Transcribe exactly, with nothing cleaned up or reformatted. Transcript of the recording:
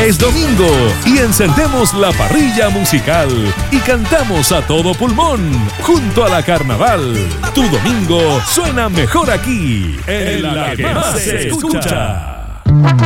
es domingo y encendemos la parrilla musical y cantamos a todo pulmón junto a la Carnaval. Tu domingo suena mejor aquí, en la que más se escucha.